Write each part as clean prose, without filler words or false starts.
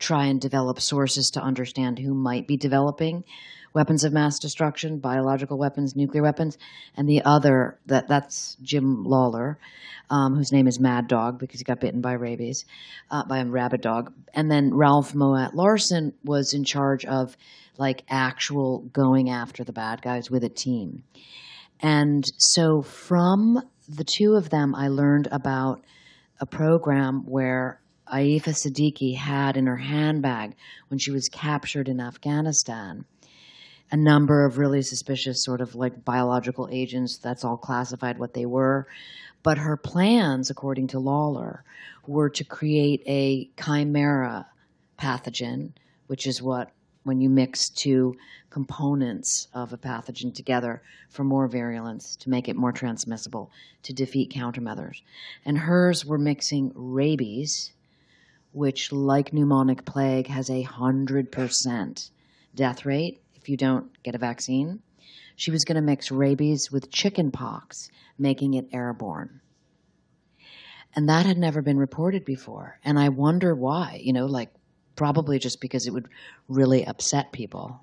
try and develop sources to understand who might be developing weapons of mass destruction, biological weapons, nuclear weapons, and the other, that's Jim Lawler, whose name is Mad Dog because he got bitten by rabies, by a rabid dog. And then Ralph Moet Larsen was in charge of like actual going after the bad guys with a team. And so from the two of them, I learned about a program where Aifa Siddiqui had in her handbag when she was captured in Afghanistan a number of really suspicious sort of like biological agents. That's all classified what they were. But her plans, according to Lawler, were to create a chimera pathogen, which is what, when you mix two components of a pathogen together for more virulence, to make it more transmissible, to defeat countermeasures. And hers were mixing rabies, which, like pneumonic plague, has 100% death rate if you don't get a vaccine. She was going to mix rabies with chicken pox, making it airborne. And that had never been reported before. And I wonder why, you know, like probably just because it would really upset people.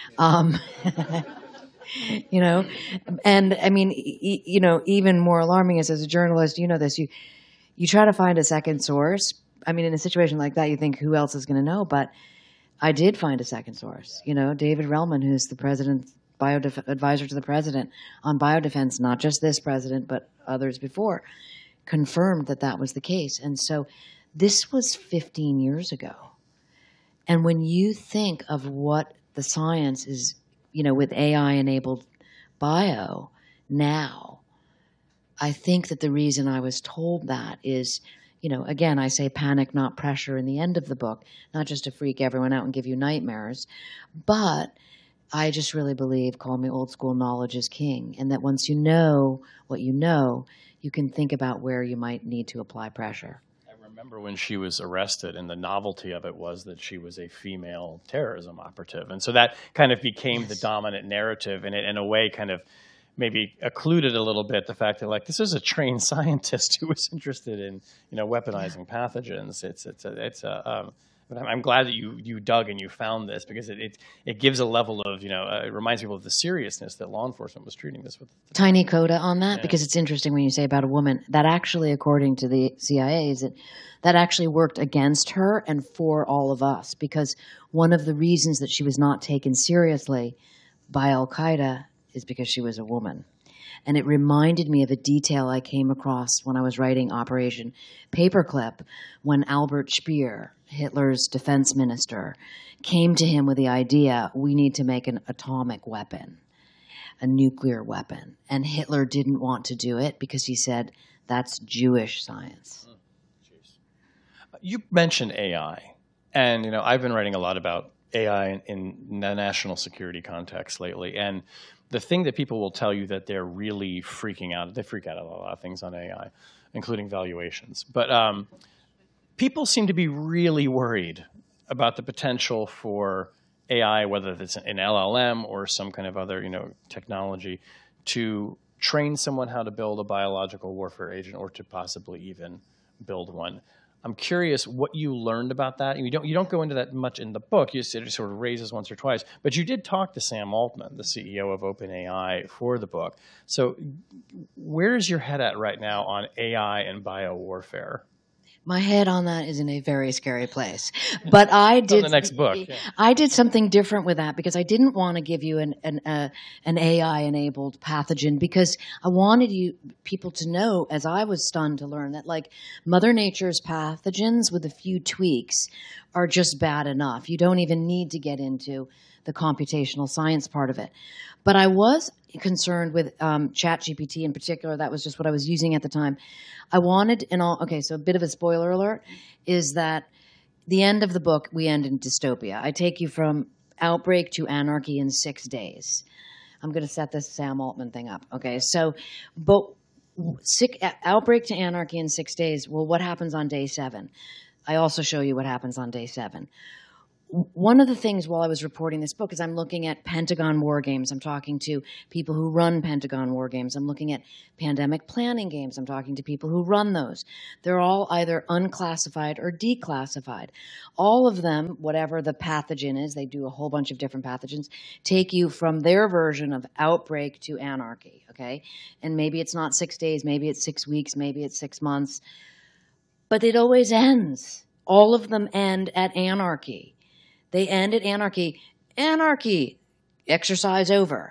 You know, and I mean, you know, even more alarming is as a journalist, you know this, you try to find a second source. I mean, in a situation like that, you think who else is going to know? But I did find a second source, you know, David Relman, who's the president's advisor to the president on biodefense, not just this president, but others before, confirmed that that was the case. And so this was 15 years ago. And when you think of what the science is, you know, with AI-enabled bio now, I think that the reason I was told that is, you know, again, I say panic, not pressure in the end of the book, not just to freak everyone out and give you nightmares, but I just really believe, call me old school, knowledge is king, and that once you know what you know, you can think about where you might need to apply pressure. I remember when she was arrested, and the novelty of it was that she was a female terrorism operative. And so that kind of became the dominant narrative, and it, in a way, kind of maybe occluded a little bit the fact that, like, this is a trained scientist who was interested in, you know, weaponizing pathogens. But I'm glad that you dug and you found this, because it gives a level of, you know, it reminds people of the seriousness that law enforcement was treating this with. Tiny coda on that, because it's interesting when you say about a woman, that actually, according to the CIA, is that actually worked against her and for all of us, because one of the reasons that she was not taken seriously by Al-Qaeda is because she was a woman. And it reminded me of a detail I came across when I was writing Operation Paperclip, when Albert Speer, Hitler's defense minister, came to him with the idea, we need to make an atomic weapon, a nuclear weapon. And Hitler didn't want to do it because he said, that's Jewish science. You mentioned AI. And, you know, I've been writing a lot about AI in the national security context lately. And the thing that people will tell you that they're really freaking out, they freak out at a lot of things on AI, including valuations. But people seem to be really worried about the potential for AI, whether it's an LLM or some kind of other, you know, technology, to train someone how to build a biological warfare agent, or to possibly even build one. I'm curious what you learned about that. You don't go into that much in the book. You sort of raises once or twice, but you did talk to Sam Altman, the CEO of OpenAI, for the book. So where's your head at right now on AI and biowarfare? My head on that is in a very scary place. But I did the next book. Yeah. I did something different with that, because I didn't want to give you an AI-enabled pathogen, because I wanted people to know, as I was stunned to learn, that like Mother Nature's pathogens with a few tweaks are just bad enough. You don't even need to get into the computational science part of it. But I was concerned with ChatGPT in particular. That was just what I was using at the time. I wanted, okay, so a bit of a spoiler alert, is that the end of the book, we end in dystopia. I take you from outbreak to anarchy in 6 days. I'm going to set this Sam Altman thing up. Okay, so outbreak to anarchy in 6 days. Well, what happens on day 7? I also show you what happens on day 7. one of the things while I was reporting this book is I'm looking at Pentagon war games. I'm talking to people who run Pentagon war games. I'm looking at pandemic planning games. I'm talking to people who run those. They're all either unclassified or declassified. All of them, whatever the pathogen is, they do a whole bunch of different pathogens, take you from their version of outbreak to anarchy, okay? And maybe it's not 6 days, maybe it's 6 weeks, maybe it's 6 months, but it always ends. All of them end at anarchy. They end at anarchy. Anarchy, exercise over.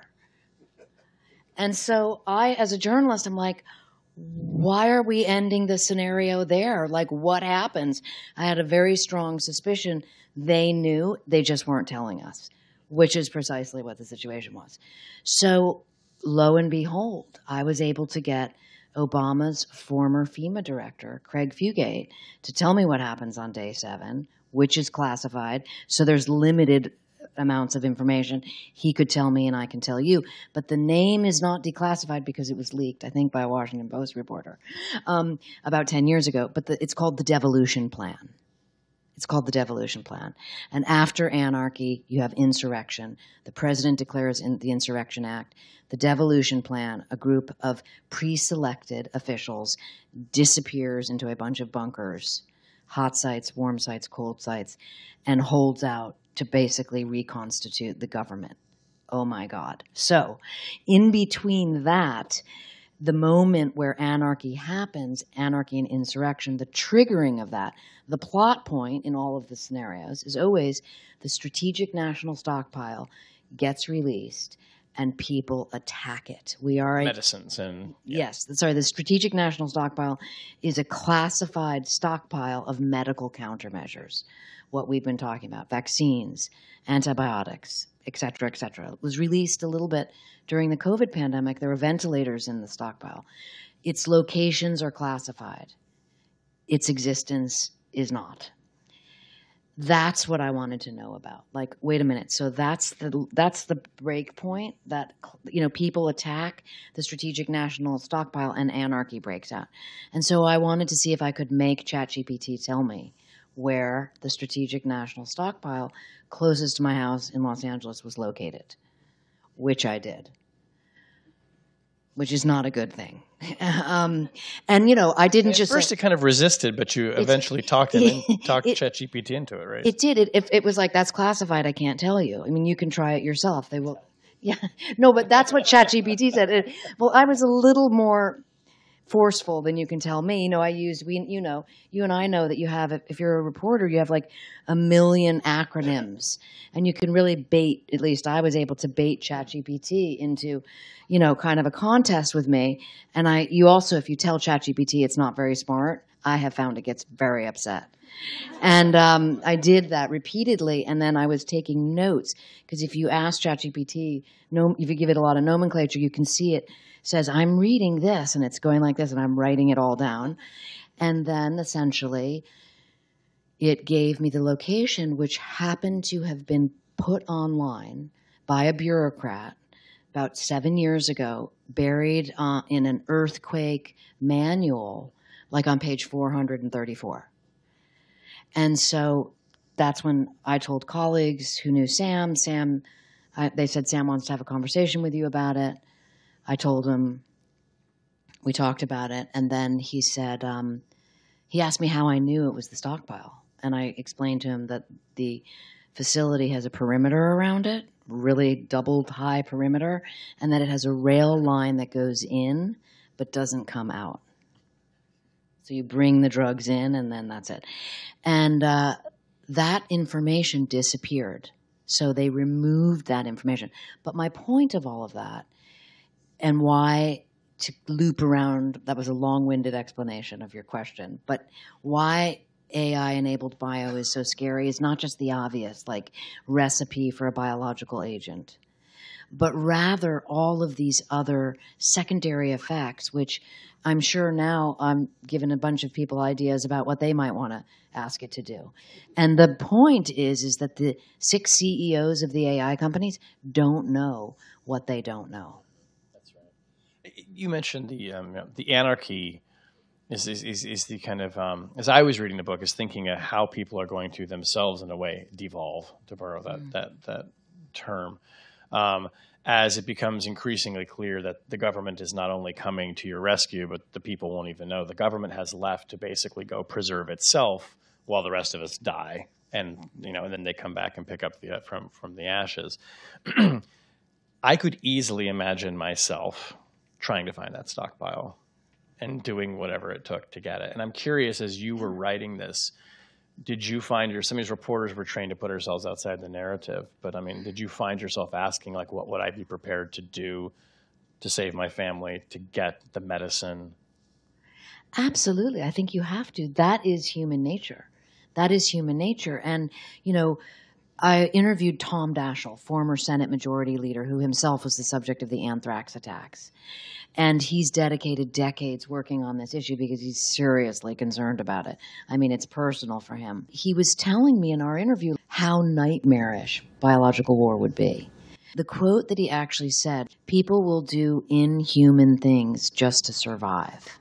And so I, as a journalist, I'm like, why are we ending the scenario there? Like, what happens? I had a very strong suspicion they knew, they just weren't telling us, which is precisely what the situation was. So lo and behold, I was able to get Obama's former FEMA director, Craig Fugate, to tell me what happens on day 7, which is classified. So there's limited amounts of information. He could tell me and I can tell you. But the name is not declassified because it was leaked, I think, by a Washington Post reporter about 10 years ago. But it's called the Devolution Plan. It's called the Devolution Plan. And after anarchy, you have insurrection. The president declares in the Insurrection Act. The Devolution Plan, a group of pre-selected officials, disappears into a bunch of bunkers, hot sites, warm sites, cold sites, and holds out to basically reconstitute the government. Oh my God. So in between that, the moment where anarchy happens, anarchy and insurrection, the triggering of that, the plot point in all of the scenarios is always the strategic national stockpile gets released and people attack it. We are medicines and yes, sorry. The strategic national stockpile is a classified stockpile of medical countermeasures. What we've been talking about: vaccines, antibiotics, et cetera, et cetera. It was released a little bit during the COVID pandemic. There were ventilators in the stockpile. Its locations are classified. Its existence is not. That's what I wanted to know about. Like, wait a minute. So that's the break point that, you know, people attack the strategic national stockpile and anarchy breaks out. And so I wanted to see if I could make ChatGPT tell me where the strategic national stockpile closest to my house in Los Angeles was located, which I did, which is not a good thing. And, you know, I didn't just... At first it kind of resisted, but you eventually talked ChatGPT into it, right? It did. It was like, that's classified, I can't tell you. I mean, you can try it yourself. They will... Yeah. No, but that's what ChatGPT said. Well, I was a little more forceful than you can tell me. You know, you and I know that you have, if you're a reporter, you have like a million acronyms, and you can really bait, at least I was able to bait ChatGPT into, you know, kind of a contest with me. And you also, if you tell ChatGPT it's not very smart, I have found it gets very upset. And I did that repeatedly, and then I was taking notes, because if you ask ChatGPT, if you give it a lot of nomenclature, you can see it says, I'm reading this, and it's going like this, and I'm writing it all down. And then, essentially, it gave me the location, which happened to have been put online by a bureaucrat about 7 years ago, buried in an earthquake manual, like on page 434. And so that's when I told colleagues who knew Sam. They said, Sam wants to have a conversation with you about it. I told him, we talked about it, and then he said, he asked me how I knew it was the stockpile. And I explained to him that the facility has a perimeter around it, really doubled high perimeter, and that it has a rail line that goes in but doesn't come out. So you bring the drugs in, and then that's it. And that information disappeared. So they removed that information. But my point of all of that, and why, to loop around, that was a long-winded explanation of your question, but why AI-enabled bio is so scary is not just the obvious, like recipe for a biological agent, but rather all of these other secondary effects, which I'm sure now I'm giving a bunch of people ideas about what they might want to ask it to do. And the point is that the 6 CEOs of the AI companies don't know what they don't know. You mentioned the anarchy is the kind of as I was reading the book, is thinking of how people are going to themselves in a way devolve, to borrow that term, as it becomes increasingly clear that the government is not only coming to your rescue, but the people won't even know. The government has left to basically go preserve itself while the rest of us die, and and then they come back and pick up the from the ashes. I could easily imagine myself trying to find that stockpile and doing whatever it took to get it. And I'm curious, as you were writing this, did you find some of these reporters were trained to put ourselves outside the narrative, but I mean, did you find yourself asking, like, what would I be prepared to do to save my family, to get the medicine? Absolutely. I think you have to. That is human nature. That is human nature. And, I interviewed Tom Daschle, former Senate Majority Leader, who himself was the subject of the anthrax attacks. And he's dedicated decades working on this issue because he's seriously concerned about it. I mean, it's personal for him. He was telling me in our interview how nightmarish biological war would be. The quote that he actually said, "People will do inhuman things just to survive."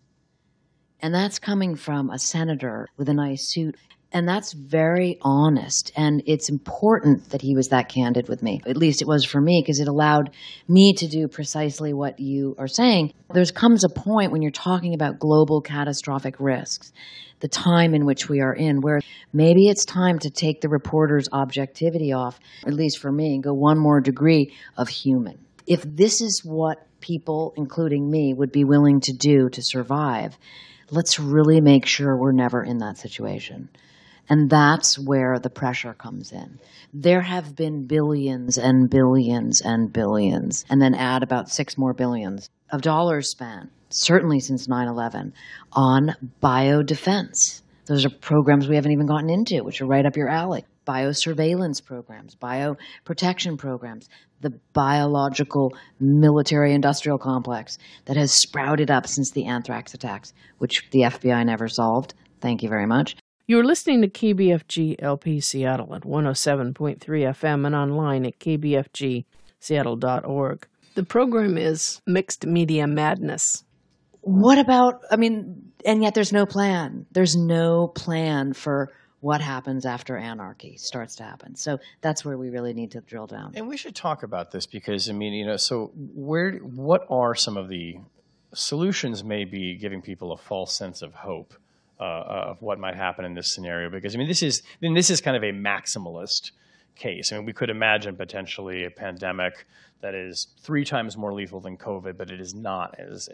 And that's coming from a senator with a nice suit. And that's very honest. And it's important that he was that candid with me. At least it was for me, because it allowed me to do precisely what you are saying. There comes a point when you're talking about global catastrophic risks, the time in which we are in, where maybe it's time to take the reporter's objectivity off, at least for me, and go one more degree of human. If this is what people, including me, would be willing to do to survive, let's really make sure we're never in that situation. And that's where the pressure comes in. There have been billions and billions and billions, and then add about 6 more billions of dollars spent, certainly since 9/11, on biodefense. Those are programs we haven't even gotten into, which are right up your alley. Biosurveillance programs, bioprotection programs, the biological military-industrial complex that has sprouted up since the anthrax attacks, which the FBI never solved. Thank you very much. You're listening to KBFG LP Seattle at 107.3 FM and online at kbfgseattle.org. The program is Mixed Media Madness. What about, and yet there's no plan. There's no plan for what happens after anarchy starts to happen. So that's where we really need to drill down. And we should talk about this because, so what are some of the solutions maybe giving people a false sense of hope of what might happen in this scenario? Because this is kind of a maximalist case. We could imagine potentially a pandemic that is 3 times more lethal than COVID, but it is not as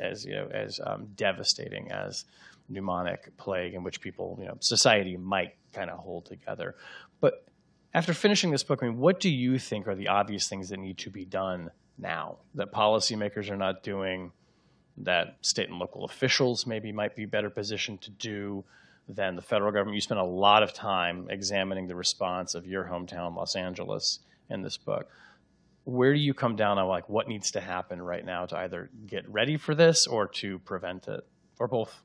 devastating as pneumonic plague, in which people, society might kind of hold together. But after finishing this book, what do you think are the obvious things that need to be done now that policymakers are not doing, that state and local officials maybe might be better positioned to do than the federal government? You spent a lot of time examining the response of your hometown, Los Angeles, in this book. Where do you come down on what needs to happen right now to either get ready for this or to prevent it, or both?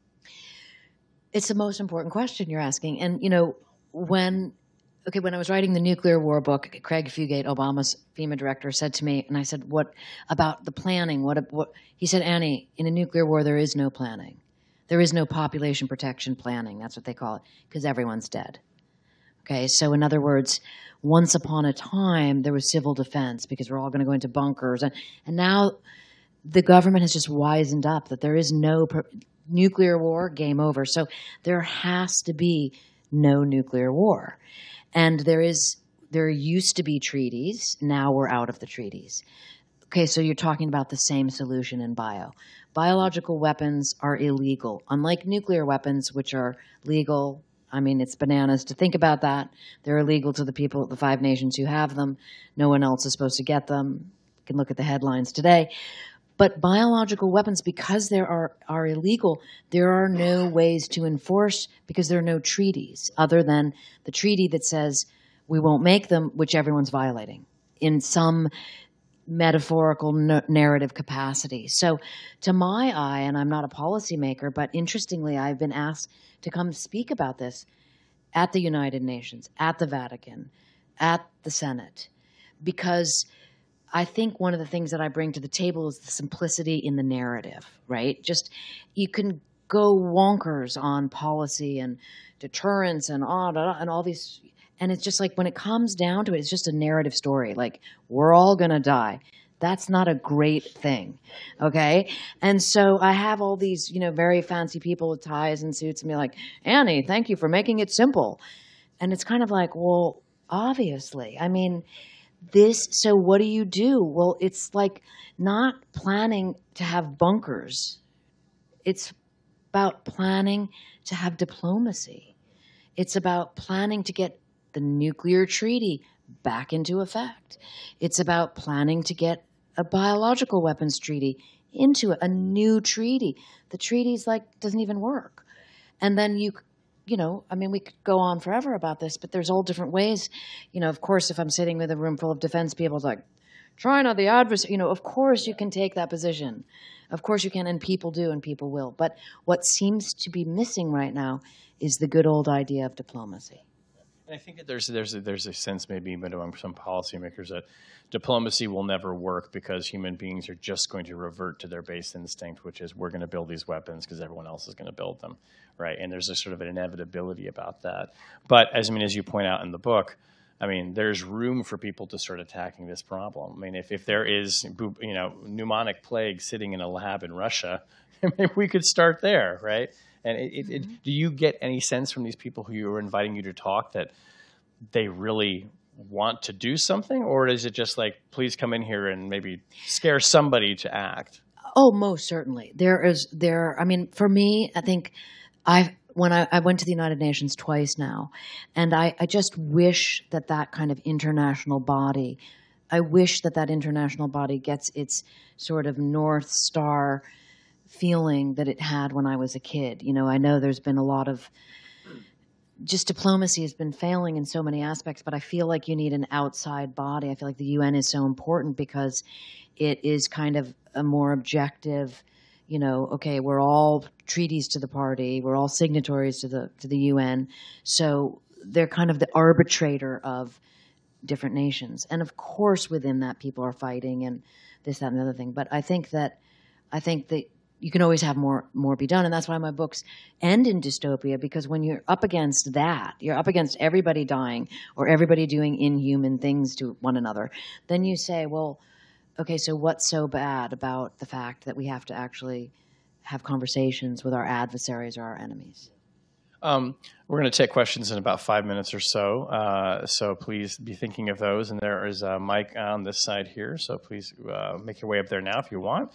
It's the most important question you're asking. And, when I was writing the nuclear war book, Craig Fugate, Obama's FEMA director, said to me, and I said, "What about the planning? What?" He said, "Annie, in a nuclear war, there is no planning. There is no population protection planning." That's what they call it, because everyone's dead. Okay, so in other words, once upon a time, there was civil defense because we're all going to go into bunkers. And now the government has just wisened up that there is no nuclear war, game over. So there has to be no nuclear war. And there used to be treaties. Now we're out of the treaties. Okay, so you're talking about the same solution in bio. Biological weapons are illegal, unlike nuclear weapons, which are legal. It's bananas to think about that. They're illegal to the people, the 5 nations who have them. No one else is supposed to get them. You can look at the headlines today. But biological weapons, because they are illegal, there are no ways to enforce, because there are no treaties other than the treaty that says we won't make them, which everyone's violating in some metaphorical narrative capacity. So to my eye, and I'm not a policymaker, but interestingly, I've been asked to come speak about this at the United Nations, at the Vatican, at the Senate, because I think one of the things that I bring to the table is the simplicity in the narrative, right? Just, you can go wonkers on policy and deterrence and all these. And it's just like when it comes down to it, it's just a narrative story. Like, we're all going to die. That's not a great thing, okay? And so I have all these, very fancy people with ties and suits and be like, Annie, thank you for making it simple. And it's kind of like, well, obviously. I mean, so what do you do? Well, it's like not planning to have bunkers. It's about planning to have diplomacy. It's about planning to get the nuclear treaty back into effect. It's about planning to get a biological weapons treaty into a new treaty. The treaty's doesn't even work. And then we could go on forever about this, but there's all different ways. Of course, if I'm sitting with a room full of defense people, it's like, China, the adversary, of course you can take that position. Of course you can, and people do, and people will. But what seems to be missing right now is the good old idea of diplomacy. And I think that there's a sense maybe even among some policymakers that diplomacy will never work because human beings are just going to revert to their base instinct, which is we're going to build these weapons because everyone else is going to build them, right? And there's a sort of an inevitability about that. But as you point out in the book, there's room for people to start attacking this problem. If there is, pneumonic plague sitting in a lab in Russia, we could start there, right? And do you get any sense from these people who are inviting you to talk that they really want to do something, or is it just like, please come in here and maybe scare somebody to act? Oh, most certainly. For me, I think when I went to the United Nations twice now, and I just wish that kind of international body, gets its sort of North Star feeling that it had when I was a kid. I know there's been a lot of just diplomacy has been failing in so many aspects, but I feel like you need an outside body. I feel like the UN is so important because it is kind of a more objective, okay, we're all treaties to the party, we're all signatories to the UN. So they're kind of the arbitrator of different nations. And of course within that people are fighting and this, that, and the other thing. But I think that you can always have more be done. And that's why my books end in dystopia, because when you're up against that, you're up against everybody dying or everybody doing inhuman things to one another, then you say, well, okay, so what's so bad about the fact that we have to actually have conversations with our adversaries or our enemies? We're going to take questions in about 5 minutes or so. So please be thinking of those. And there is a mic on this side here. So please make your way up there now if you want.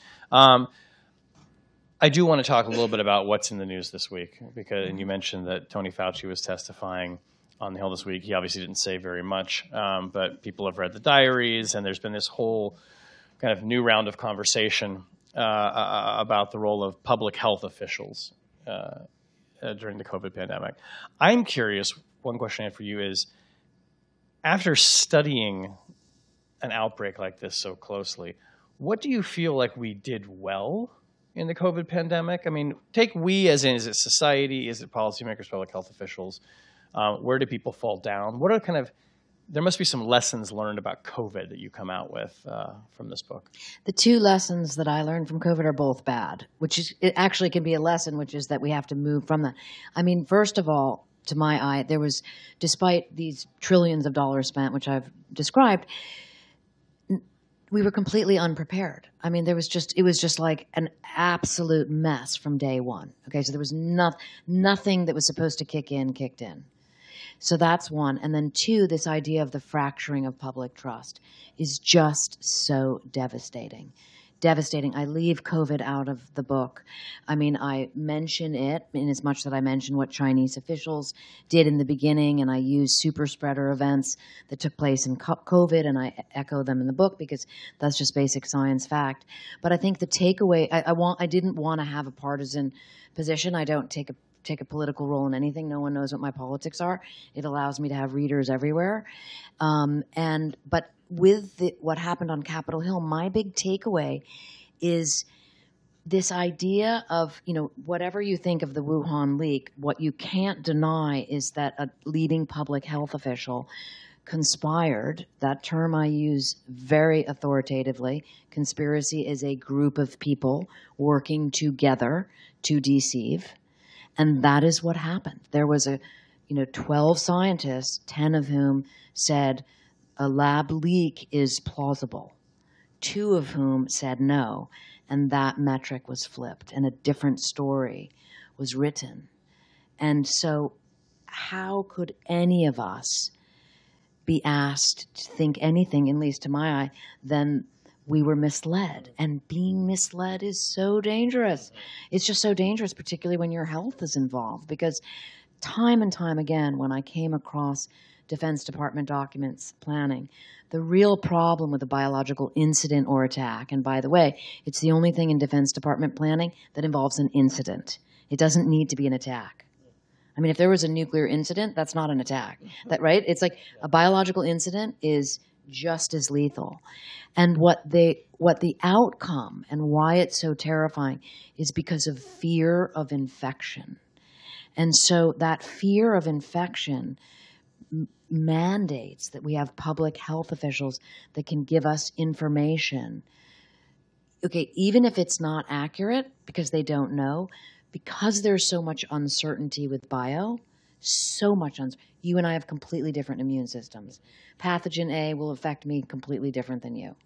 I do want to talk a little bit about what's in the news this week, and you mentioned that Tony Fauci was testifying on the Hill this week. He obviously didn't say very much, but people have read the diaries, and there's been this whole kind of new round of conversation about the role of public health officials during the COVID pandemic. I'm curious, one question I have for you is, after studying an outbreak like this so closely, what do you feel like we did well in the COVID pandemic? Take we as in, is it society, is it policymakers, public health officials? Where do people fall down? What are there must be some lessons learned about COVID that you come out with from this book. The two lessons that I learned from COVID are both bad, it actually can be a lesson, which is that we have to move from that. First of all, to my eye, there was, despite these trillions of dollars spent, which I've described, we were completely unprepared. It was just like an absolute mess from day one. Okay, so there was nothing that was supposed to kicked in. So that's one. And then two, this idea of the fracturing of public trust is just so devastating. I leave COVID out of the book. I mention it in as much that I mention what Chinese officials did in the beginning, and I use super spreader events that took place in COVID, and I echo them in the book because that's just basic science fact. But I think the takeaway, I didn't want to have a partisan position. I don't take a political role in anything. No one knows what my politics are. It allows me to have readers everywhere. But with what happened on Capitol Hill, my big takeaway is this idea of, whatever you think of the Wuhan leak, what you can't deny is that a leading public health official conspired. That term I use very authoritatively. Conspiracy is a group of people working together to deceive. And that is what happened. There was 12 scientists, 10 of whom said a lab leak is plausible, 2 of whom said no, and that metric was flipped, and a different story was written. And so how could any of us be asked to think anything, at least to my eye, than we were misled? And being misled is so dangerous. It's just so dangerous, particularly when your health is involved, because time and time again, when I came across Defense Department documents planning, the real problem with a biological incident or attack, and by the way, it's the only thing in Defense Department planning that involves an incident. It doesn't need to be an attack. I mean, if there was a nuclear incident, that's not an attack, right? It's like a biological incident is just as lethal. And what the outcome and why it's so terrifying is because of fear of infection. And so that fear of infection mandates that we have public health officials that can give us information. Okay, even if it's not accurate because they don't know, because there's so much uncertainty with bio, so much uncertainty. You and I have completely different immune systems. Pathogen A will affect me completely different than you.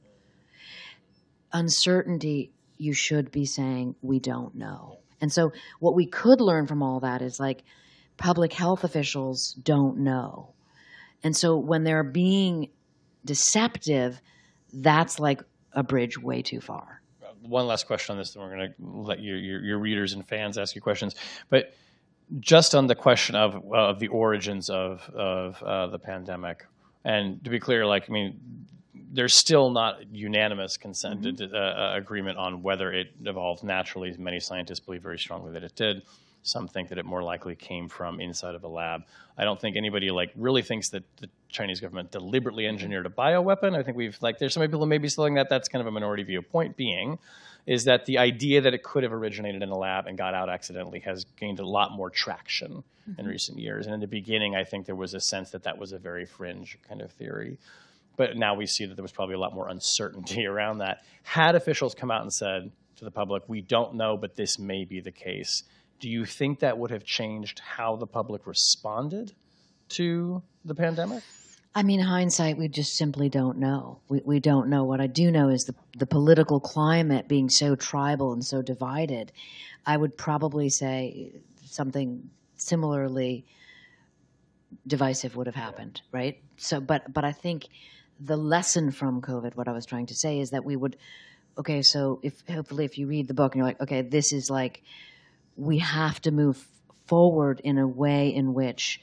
Uncertainty, you should be saying, we don't know. And so what we could learn from all that is like public health officials don't know. And so when they're being deceptive, that's like a bridge way too far. One last question on this, then we're going to let your readers and fans ask you questions. But just on the question of the origins of the pandemic, and to be clear, there's still not unanimous consent agreement on whether it evolved naturally. Many scientists believe very strongly that it did. Some think that it more likely came from inside of a lab. I don't think anybody really thinks that the Chinese government deliberately engineered a bioweapon. I think there's some people maybe saying that that's kind of a minority view. Point being is that the idea that it could have originated in a lab and got out accidentally has gained a lot more traction in recent years. And in the beginning, I think there was a sense that that was a very fringe kind of theory. But now we see that there was probably a lot more uncertainty around that. Had officials come out and said to the public, we don't know, but this may be the case, do you think that would have changed how the public responded to the pandemic? I mean, hindsight, we just simply don't know. We don't know. What I do know is the political climate being so tribal and so divided, I would probably say something similarly divisive would have happened, right? So, but I think the lesson from COVID, what I was trying to say is that we would, okay, so hopefully if you read the book and you're like, okay, this is like, we have to move forward in a way in which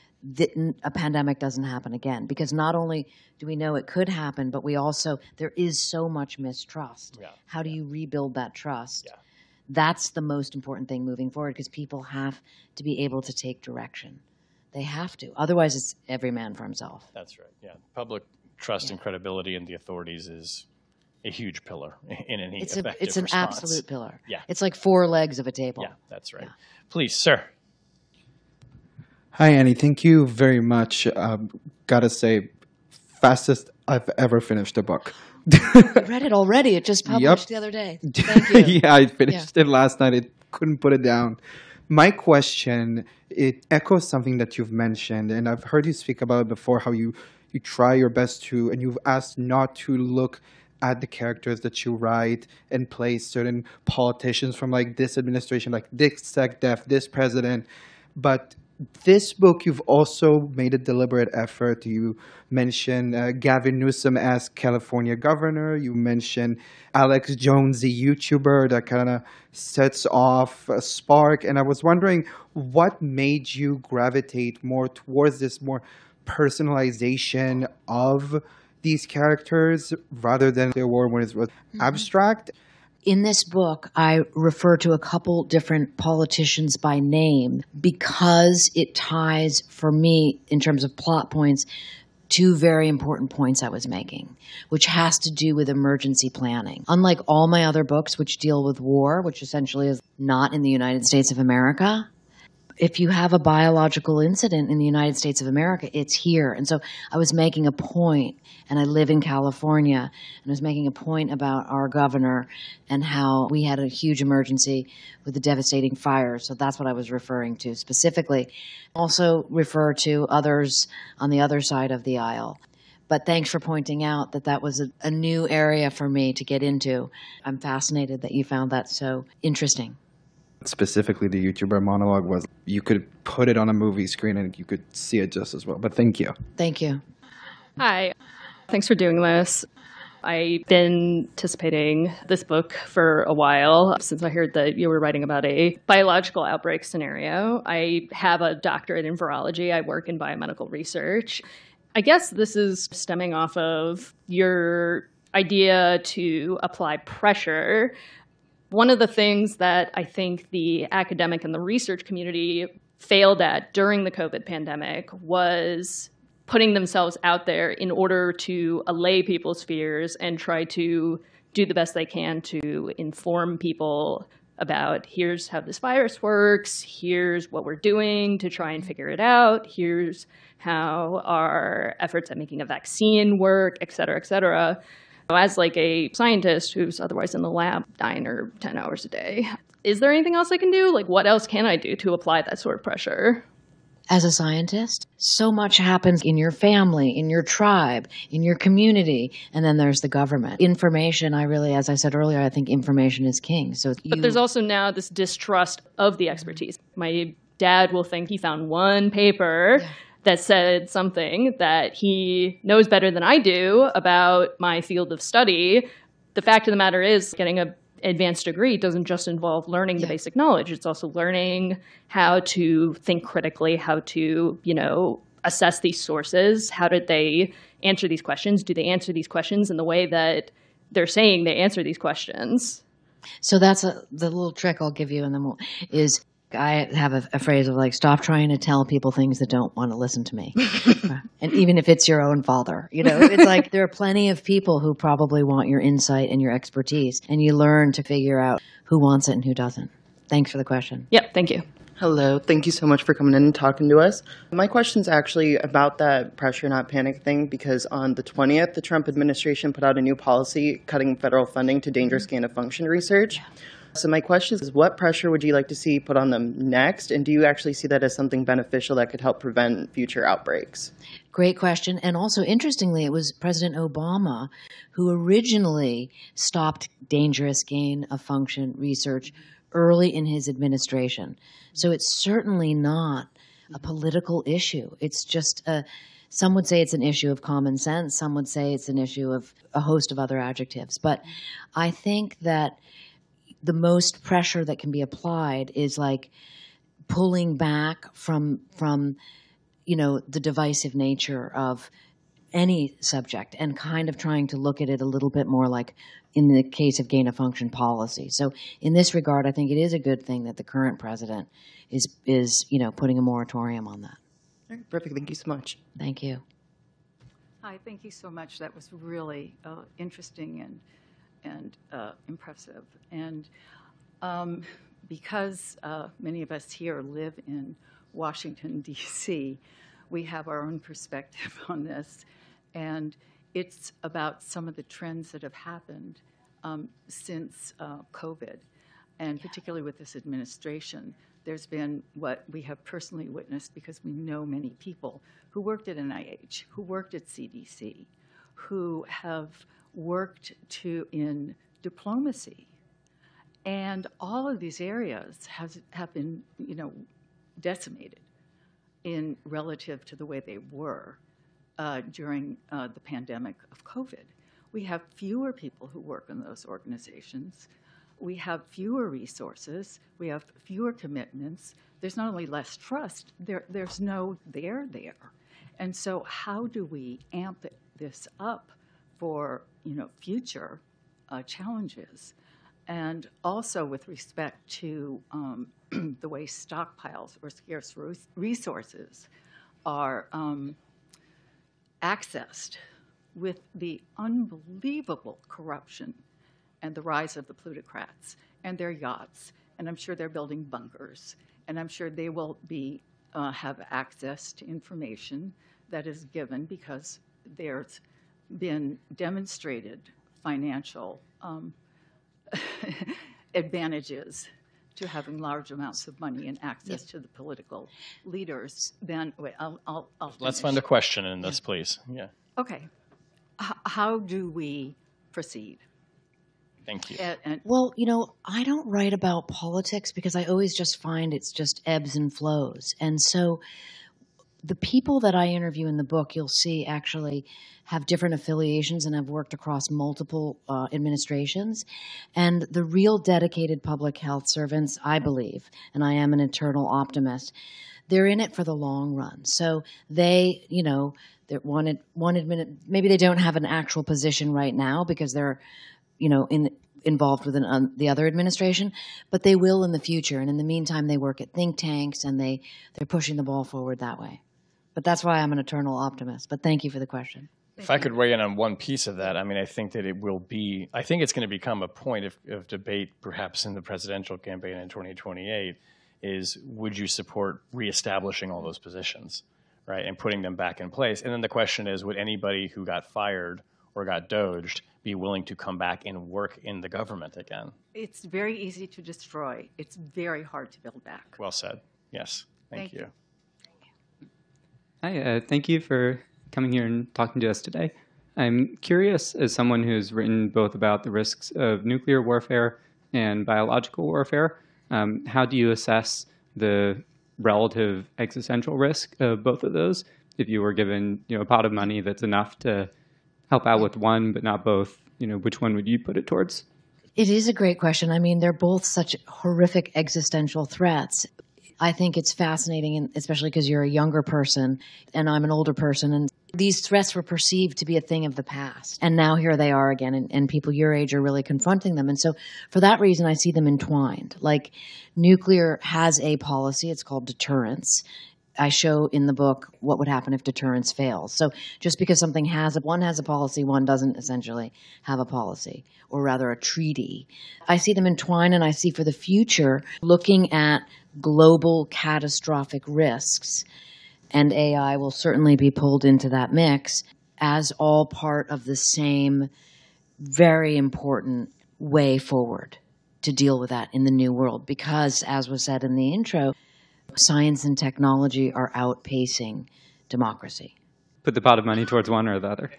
a pandemic doesn't happen again. Because not only do we know it could happen, but there is so much mistrust. Yeah. How do you rebuild that trust? Yeah. That's the most important thing moving forward, because people have to be able to take direction. They have to. Otherwise, it's every man for himself. That's right. Yeah. Public trust and credibility in the authorities is a huge pillar in any effective response. It's an absolute pillar. Yeah. It's like 4 legs of a table. Yeah, that's right. Yeah. Please, sir. Hi, Annie. Thank you very much. Gotta say, fastest I've ever finished a book. I read it already. It just published the other day. Thank you. Yeah, I finished it last night. I couldn't put it down. My question, it echoes something that you've mentioned, and I've heard you speak about it before, how you try your best to, and you've asked not to look at the characters that you write and play certain politicians from this administration, like this SecDef, this president. But this book, you've also made a deliberate effort. You mentioned Gavin Newsom as California governor. You mentioned Alex Jones, the YouTuber that kind of sets off a spark. And I was wondering, what made you gravitate more towards this more personalization of these characters rather than the war when it was abstract? In this book, I refer to a couple different politicians by name because it ties, for me, in terms of plot points, 2 very important points I was making, which has to do with emergency planning. Unlike all my other books, which deal with war, which essentially is not in the United States of America, if you have a biological incident in the United States of America, it's here. And so I was making a point, and I live in California, and I was making a point about our governor and how we had a huge emergency with the devastating fires. So that's what I was referring to specifically. Also refer to others on the other side of the aisle. But thanks for pointing out that that was a new area for me to get into. I'm fascinated that you found that so interesting. Specifically, the YouTuber monologue was, you could put it on a movie screen and you could see it just as well. But thank you. Thank you. Hi. Thanks for doing this. I've been anticipating this book for a while since I heard that you were writing about a biological outbreak scenario. I have a doctorate in virology. I work in biomedical research. I guess this is stemming off of your idea to apply pressure. One of the things that I think the academic and the research community failed at during the COVID pandemic was putting themselves out there in order to allay people's fears and try to do the best they can to inform people about here's how this virus works, here's what we're doing to try and figure it out, here's how our efforts at making a vaccine work, et cetera, et cetera. As like a scientist who's otherwise in the lab 9 or 10 hours a day, is there anything else I can do? Like, what else can I do to apply that sort of pressure? As a scientist, so much happens in your family, in your tribe, in your community, and then there's the government. Information, as I said earlier, I think information is king. But there's also now this distrust of the expertise. My dad will think he found one paper that said something that he knows better than I do about my field of study. The fact of the matter is, getting an advanced degree doesn't just involve learning the basic knowledge. It's also learning how to think critically, how to, assess these sources. How did they answer these questions? Do they answer these questions in the way that they're saying they answer these questions? So that's the little trick I'll give you, and then is I have a phrase of like, stop trying to tell people things that don't want to listen to me. And even if it's your own father, it's like there are plenty of people who probably want your insight and your expertise, and you learn to figure out who wants it and who doesn't. Thanks for the question. Yep, thank you. Hello. Thank you so much for coming in and talking to us. My question's actually about that pressure not panic thing, because on the 20th, the Trump administration put out a new policy cutting federal funding to dangerous gain-of-function research. So my question is, what pressure would you like to see put on them next? And do you actually see that as something beneficial that could help prevent future outbreaks? Great question. And also, interestingly, it was President Obama who originally stopped dangerous gain-of-function research early in his administration. So it's certainly not a political issue. It's just some would say it's an issue of common sense. Some would say it's an issue of a host of other adjectives. But I think that the most pressure that can be applied is like pulling back from the divisive nature of any subject and kind of trying to look at it a little bit more like in the case of gain-of-function policy. So in this regard, I think it is a good thing that the current president is putting a moratorium on that. All right, perfect. Thank you so much. Thank you. Hi, thank you so much. That was really interesting and impressive. And because many of us here live in Washington, D.C., we have our own perspective on this. And it's about some of the trends that have happened since COVID, and particularly with this administration. There's been what we have personally witnessed, because we know many people who worked at NIH, who worked at CDC, who have worked in diplomacy. And all of these areas have been, decimated in relative to the way they were during the pandemic of COVID. We have fewer people who work in those organizations. We have fewer resources. We have fewer commitments. There's not only less trust, there's no there. And so how do we amp this up for future challenges? And also with respect to the way stockpiles or scarce resources are accessed, with the unbelievable corruption and the rise of the plutocrats and their yachts. And I'm sure they're building bunkers. and I'm sure they will be have access to information that is given because there's been demonstrated financial advantages to having large amounts of money and access to the political leaders. Then wait, I'll Let's finish. find a question in this, please. Yeah. Okay. How do we proceed? Thank you. And Well, I don't write about politics because I always just find it's just ebbs and flows. And so the people that I interview in the book, you'll see actually have different affiliations and have worked across multiple administrations. And the real dedicated public health servants, I believe, and I am an eternal optimist, they're in it for the long run. So they, they're maybe they don't have an actual position right now because they're, involved with the other administration, but they will in the future. And in the meantime, they work at think tanks and they're pushing the ball forward that way. But that's why I'm an eternal optimist. But thank you for the question. If I could weigh in on one piece of that, I think that I think it's going to become a point of debate perhaps in the presidential campaign in 2028 is would you support reestablishing all those positions, right, and putting them back in place? And then the question is, would anybody who got fired or got doged be willing to come back and work in the government again? it's very easy to destroy. It's very hard to build back. Well said. Yes. Thank you. Hi, thank you for coming here and talking to us today. I'm curious, as someone who's written both about the risks of nuclear warfare and biological warfare, how do you assess the relative existential risk of both of those? If you were given, a pot of money that's enough to help out with one but not both, which one would you put it towards? It is a great question. They're both such horrific existential threats. I think it's fascinating, and especially because you're a younger person and I'm an older person, and these threats were perceived to be a thing of the past. And now here they are again, and people your age are really confronting them. And so for that reason, I see them entwined. Like nuclear has a policy, it's called deterrence. I show in the book what would happen if deterrence fails. So just because one has a policy, one doesn't essentially have a policy, or rather a treaty. I see them entwined, and I see for the future looking at global catastrophic risks, and AI will certainly be pulled into that mix as all part of the same very important way forward to deal with that in the new world. Because, as was said in the intro, science and technology are outpacing democracy. Put the pot of money towards one or the other.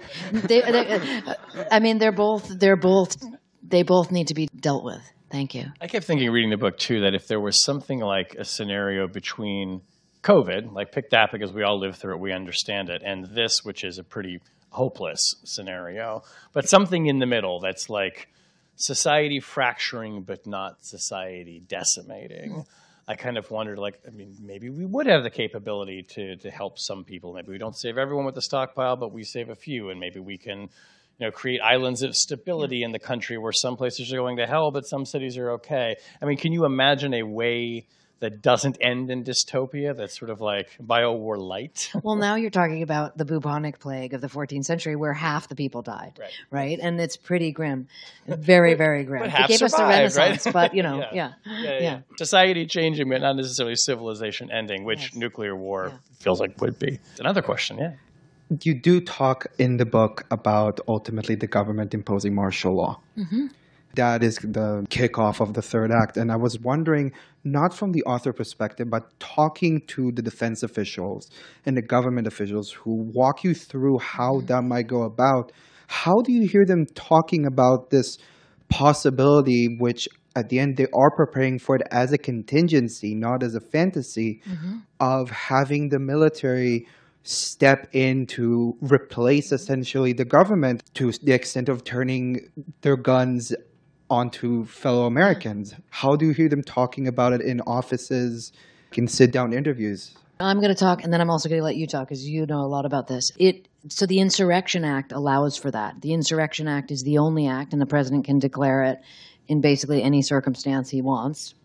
They both need to be dealt with. Thank you. I kept thinking, reading the book too, that if there was something like a scenario between COVID, like pick that because we all live through it, we understand it, and this, which is a pretty hopeless scenario, but something in the middle that's like society fracturing but not society decimating. I kind of wondered, maybe we would have the capability to help some people. Maybe we don't save everyone with the stockpile, but we save a few, and maybe we can, create islands of stability in the country where some places are going to hell, but some cities are okay. Can you imagine a way that doesn't end in dystopia, that's sort of like Biowar light? Well, now you're talking about the bubonic plague of the 14th century where half the people died, right? And it's pretty grim, very, very grim. But half it gave us the survived, Renaissance, right? but, Yeah. Society changing, but not necessarily civilization ending, which nuclear war feels like would be. Another question, You do talk in the book about ultimately the government imposing martial law. Mm-hmm. That is the kickoff of the third act. And I was wondering, not from the author perspective, but talking to the defense officials and the government officials who walk you through how that might go about, how do you hear them talking about this possibility, which at the end they are preparing for it as a contingency, not as a fantasy, of having the military step in to replace essentially the government to the extent of turning their guns onto fellow Americans? How do you hear them talking about it in offices, in sit-down interviews? I'm going to talk, and then I'm also going to let you talk because you know a lot about this. So the Insurrection Act allows for that. The Insurrection Act is the only act, and the president can declare it in basically any circumstance he wants,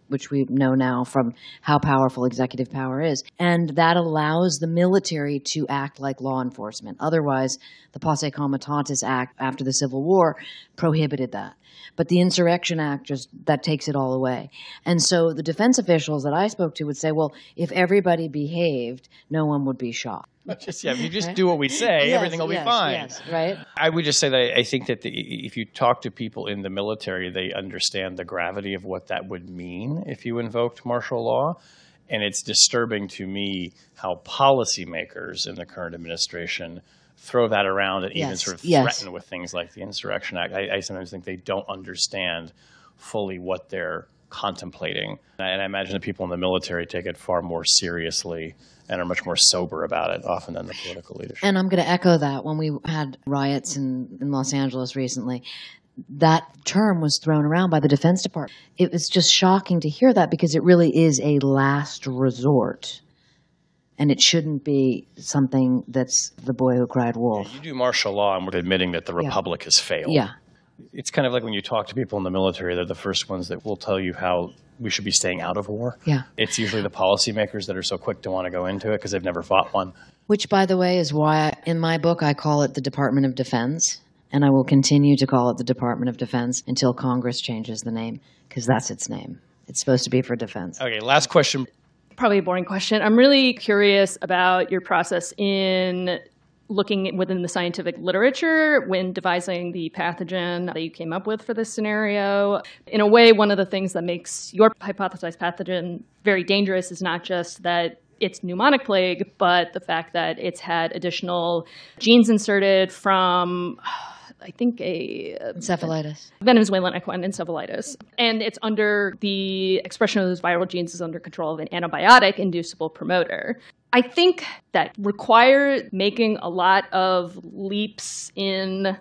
which we know now from how powerful executive power is. And that allows the military to act like law enforcement. Otherwise, the Posse Comitatus Act after the Civil War prohibited that. But the Insurrection Act that takes it all away. And so the defense officials that I spoke to would say, well, if everybody behaved, no one would be shot. If you just do what we say, everything will be fine. Yes, right? I would just say that I think that if you talk to people in the military, they understand the gravity of what that would mean if you invoked martial law. And it's disturbing to me how policymakers in the current administration throw that around and even sort of threaten with things like the Insurrection Act. I sometimes think they don't understand fully what they're contemplating. And I imagine the people in the military take it far more seriously and are much more sober about it often than the political leadership. And I'm going to echo that. When we had riots in Los Angeles recently, that term was thrown around by the Defense Department. It was just shocking to hear that because it really is a last resort. And it shouldn't be something that's the boy who cried wolf. You do martial law and we're admitting that the Republic has failed. Yeah. It's kind of like when you talk to people in the military, they're the first ones that will tell you how we should be staying out of war. Yeah. It's usually the policymakers that are so quick to want to go into it because they've never fought one. Which, by the way, is why in my book I call it the Department of Defense. And I will continue to call it the Department of Defense until Congress changes the name, because that's its name. It's supposed to be for defense. Okay, last question. Probably a boring question. I'm really curious about your process in looking within the scientific literature when devising the pathogen that you came up with for this scenario. In a way, one of the things that makes your hypothesized pathogen very dangerous is not just that it's pneumonic plague, but the fact that it's had additional genes inserted from, I think, encephalitis. Venezuelan equine encephalitis. And it's under the expression of those viral genes is under control of an antibiotic inducible promoter. I think that required making a lot of leaps in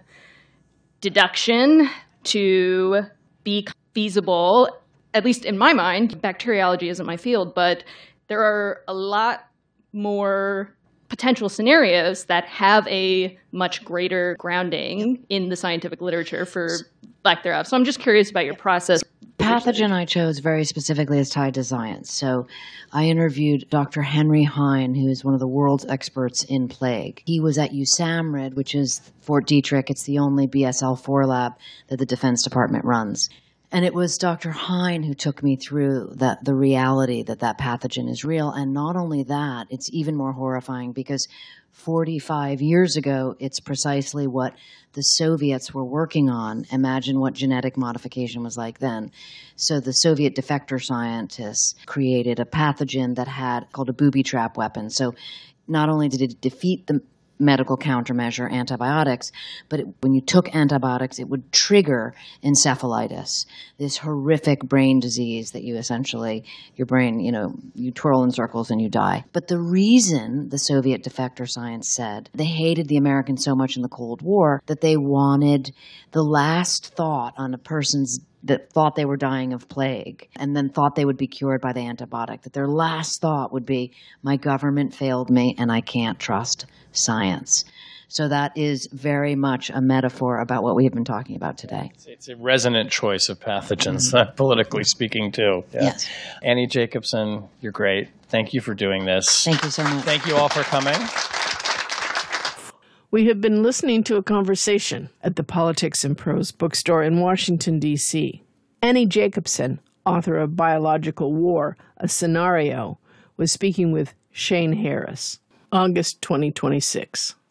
deduction to be feasible, at least in my mind. Bacteriology isn't my field, but there are a lot more potential scenarios that have a much greater grounding in the scientific literature for lack thereof. So I'm just curious about your process. Pathogen I chose very specifically is tied to science. So I interviewed Dr. Henry Hein, who is one of the world's experts in plague. He was at USAMRIID, which is Fort Detrick. It's the only BSL-4 lab that the Defense Department runs. And it was Dr. Hein who took me through the reality that pathogen is real. And not only that, it's even more horrifying because 45 years ago, it's precisely what the Soviets were working on. Imagine what genetic modification was like then. So the Soviet defector scientists created a pathogen that had called a booby trap weapon. So not only did it defeat the medical countermeasure, antibiotics, but when you took antibiotics, it would trigger encephalitis, this horrific brain disease that you essentially, your brain, you twirl in circles and you die. But the reason the Soviet defector science said they hated the Americans so much in the Cold War that they wanted the last thought on a person's that thought they were dying of plague and then thought they would be cured by the antibiotic, that their last thought would be, my government failed me and I can't trust science. So that is very much a metaphor about what we have been talking about today. It's a resonant choice of pathogens, politically speaking, too. Yeah. Yes. Annie Jacobsen, you're great. Thank you for doing this. Thank you so much. Thank you all for coming. We have been listening to a conversation at the Politics and Prose bookstore in Washington, D.C. Annie Jacobsen, author of Biological War, A Scenario, was speaking with Shane Harris. August 2026.